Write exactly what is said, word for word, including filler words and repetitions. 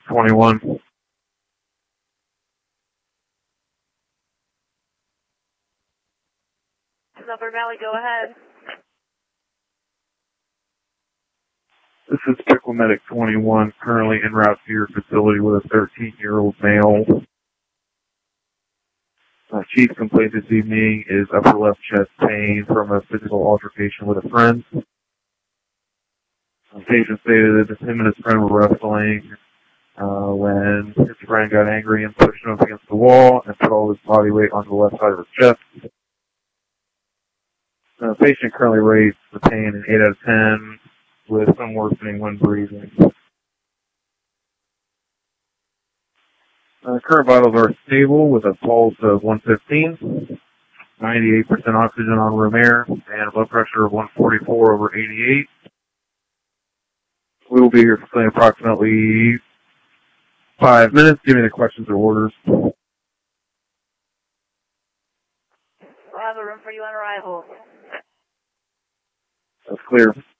twenty-one. Upper Valley, go ahead. This is Pickle Medic twenty-one, currently en route to your facility with a thirteen-year-old male. Uh, chief complaint this evening is upper left chest pain from a physical altercation with a friend. The patient stated that him and his friend were wrestling uh, when his friend got angry and pushed him up against the wall and put all his body weight onto the left side of his chest. The patient currently rates the pain an eight out of ten with some worsening when breathing. Uh, current vitals are stable with a pulse of one fifteen, ninety-eight percent oxygen on room air, and a blood pressure of one forty-four over eighty-eight. We will be here for approximately five minutes. Give me the questions or orders. We'll have a room for you on arrival. That's clear.